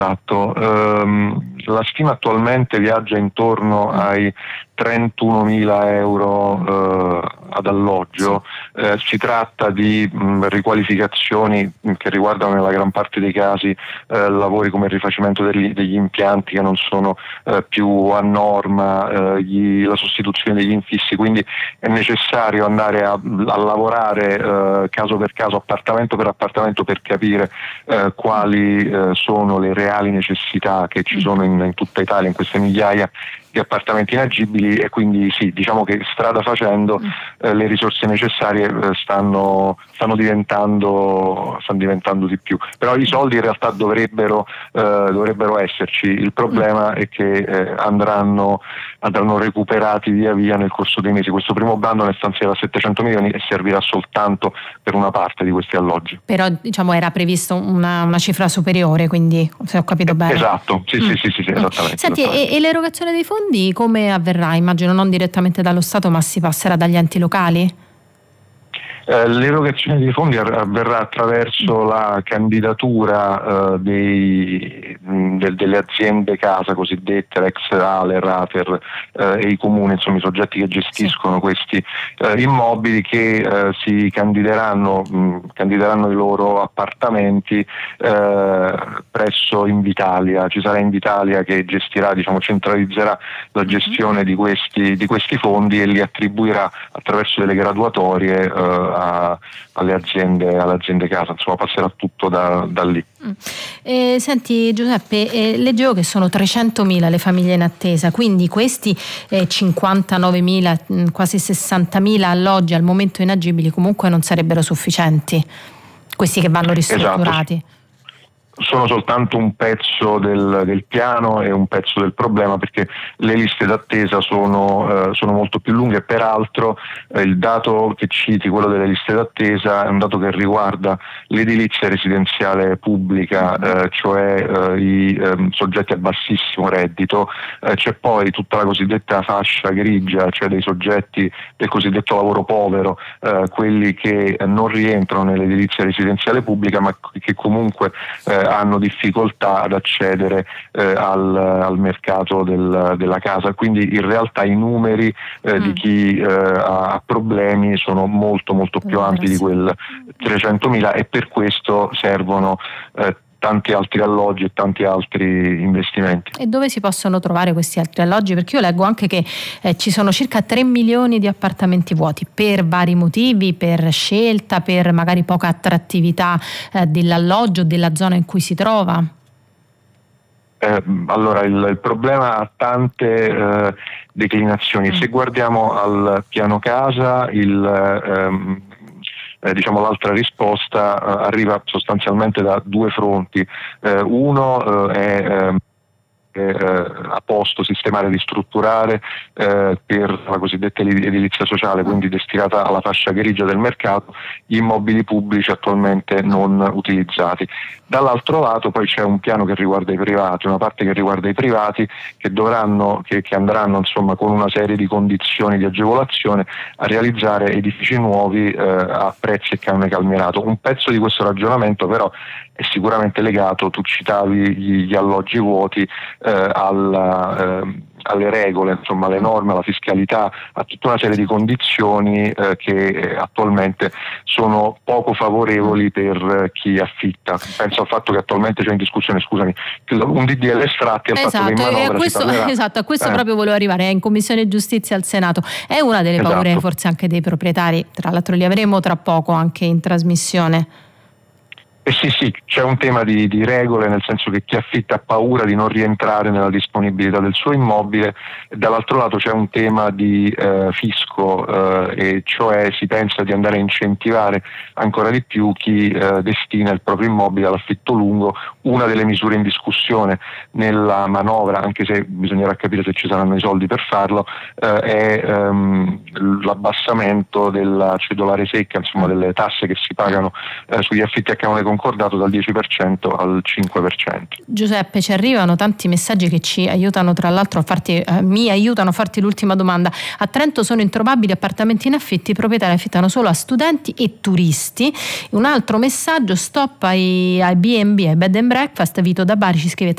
Esatto, la stima attualmente viaggia intorno ai 31.000 euro ad alloggio. Si tratta di riqualificazioni che riguardano nella gran parte dei casi lavori come il rifacimento degli impianti che non sono più a norma, la sostituzione degli infissi, quindi è necessario andare a lavorare caso per caso, appartamento per appartamento, per capire quali sono le reali necessità che ci sono in tutta Italia, in queste migliaia di appartamenti inagibili, e quindi sì, diciamo che strada facendo le risorse necessarie stanno diventando di più, però i soldi in realtà dovrebbero esserci. Il problema è che andranno recuperati via via nel corso dei mesi. Questo primo bando ne stanzierà 700 milioni e servirà soltanto per una parte di questi alloggi. Però diciamo era previsto una cifra superiore, quindi se ho capito bene. Esatto, sì, esattamente. Senti, esattamente. E l'erogazione dei fondi come avverrà? Immagino non direttamente dallo Stato, ma si passerà dagli enti locali? L'erogazione dei fondi avverrà attraverso la candidatura delle aziende casa cosiddette, l'ex ALER, ATER e i comuni, insomma i soggetti che gestiscono questi immobili, che si candideranno i loro appartamenti presso Invitalia. Ci sarà Invitalia che gestirà, centralizzerà la gestione di questi fondi e li attribuirà attraverso delle graduatorie alle aziende casa, insomma passerà tutto da lì. Senti Giuseppe, leggevo che sono 300.000 le famiglie in attesa, quindi questi 59.000, quasi 60.000 alloggi al momento inagibili comunque non sarebbero sufficienti, questi che vanno ristrutturati. Esatto. Sono soltanto un pezzo del piano e un pezzo del problema, perché le liste d'attesa sono molto più lunghe, e peraltro il dato che citi, quello delle liste d'attesa, è un dato che riguarda l'edilizia residenziale pubblica, cioè i soggetti a bassissimo reddito. C'è poi tutta la cosiddetta fascia grigia, cioè dei soggetti del cosiddetto lavoro povero, quelli che non rientrano nell'edilizia residenziale pubblica ma che comunque hanno difficoltà ad accedere al mercato della casa. Quindi in realtà i numeri di chi ha problemi sono molto più ampi di quel 300.000, e per questo servono tanti altri alloggi e tanti altri investimenti. E dove si possono trovare questi altri alloggi? Perché io leggo anche che ci sono circa 3 milioni di appartamenti vuoti per vari motivi, per scelta, per magari poca attrattività dell'alloggio, della zona in cui si trova. Allora il problema ha tante declinazioni. Se guardiamo al piano casa, l'altra risposta arriva sostanzialmente da due fronti. Uno è a posto sistemare e ristrutturare per la cosiddetta edilizia sociale, quindi destinata alla fascia grigia del mercato, gli immobili pubblici attualmente non utilizzati. Dall'altro lato poi c'è un piano che riguarda i privati, una parte che riguarda i privati che andranno insomma con una serie di condizioni di agevolazione a realizzare edifici nuovi a prezzi e canone calmierato. Un pezzo di questo ragionamento però è sicuramente legato, tu citavi gli alloggi vuoti, alle regole, insomma alle norme, alla fiscalità, a tutta una serie di condizioni che attualmente sono poco favorevoli per chi affitta. Penso al fatto che attualmente c'è in discussione, un DDL Estratti, al fatto che in manovra a questo proprio volevo arrivare, è in Commissione Giustizia al Senato. È una delle paure forse anche dei proprietari, tra l'altro li avremo tra poco anche in trasmissione. Sì, c'è un tema di regole, nel senso che chi affitta ha paura di non rientrare nella disponibilità del suo immobile, e dall'altro lato c'è un tema di fisco, e cioè si pensa di andare a incentivare ancora di più chi destina il proprio immobile all'affitto lungo. Una delle misure in discussione nella manovra, anche se bisognerà capire se ci saranno i soldi per farlo, è l'abbassamento della cedolare secca, insomma delle tasse che si pagano sugli affitti a canone concordato dal 10% al 5%. Giuseppe, ci arrivano tanti messaggi che ci aiutano, tra l'altro mi aiutano a farti l'ultima domanda. A Trento sono introvabili appartamenti in affitti, i proprietari affittano solo a studenti e turisti. Un altro messaggio: stop ai B&B, ai bed and breakfast. Vito da Bari ci scrive: